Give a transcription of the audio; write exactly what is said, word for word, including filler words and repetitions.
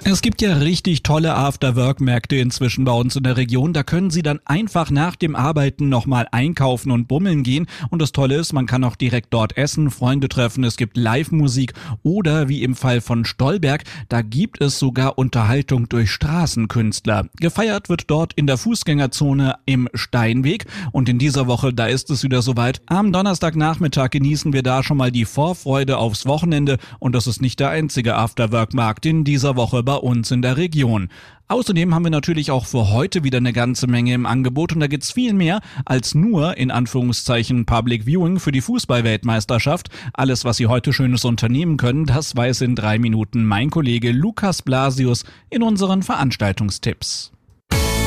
Es gibt ja richtig tolle After-Work-Märkte inzwischen bei uns in der Region. Da können Sie dann einfach nach dem Arbeiten nochmal einkaufen und bummeln gehen. Und das Tolle ist, man kann auch direkt dort essen, Freunde treffen, es gibt Live-Musik oder wie im Fall von Stolberg, da gibt es sogar Unterhaltung durch Straßenkünstler. Gefeiert wird dort in der Fußgängerzone im Steinweg und in dieser Woche, da ist es wieder soweit. Am Donnerstagnachmittag genießen wir da schon mal die Vorfreude aufs Wochenende und das ist nicht der einzige After-Work-Markt in dieser Woche bei uns in der Region. Außerdem haben wir natürlich auch für heute wieder eine ganze Menge im Angebot und da gibt's viel mehr als nur in Anführungszeichen Public Viewing für die Fußball-Weltmeisterschaft. Alles, was Sie heute Schönes unternehmen können, das weiß in drei Minuten mein Kollege Lukas Blasius in unseren Veranstaltungstipps.